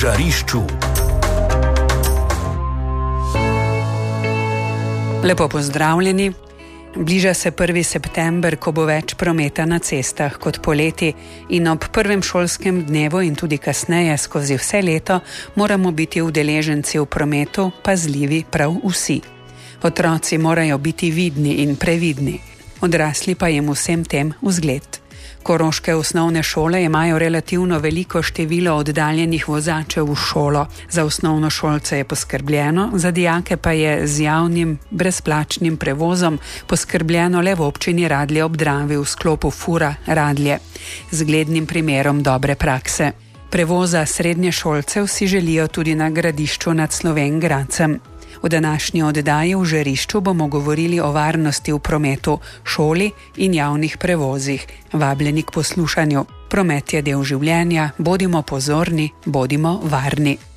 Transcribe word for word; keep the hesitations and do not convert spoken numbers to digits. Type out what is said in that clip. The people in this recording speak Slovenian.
žarišču. Lepo pozdravljeni. Bliža se prvi september, ko bo več prometa na cestah kot poleti in ob prvem šolskem dnevu in tudi kasneje skozi vse leto moramo biti udeleženci v prometu pazljivi prav vsi. Otroci morajo biti vidni in previdni, odrasli pa jim vsem tem vzgled. Koroške osnovne šole imajo relativno veliko število oddaljenih vozačev v šolo. Za osnovnošolce je poskrbljeno, za dijake pa je z javnim brezplačnim prevozom poskrbljeno le v občini Radlje ob Dravi v sklopu Fura Radlje, zglednim primerom dobre prakse. Prevoza srednješolcev si želijo tudi na Gradišču nad Slovenj Gradcem. V današnji oddaji v žarišču bomo govorili o varnosti v prometu, šoli in javnih prevozih. Vabljeni k poslušanju. Promet je del življenja, bodimo pozorni, bodimo varni.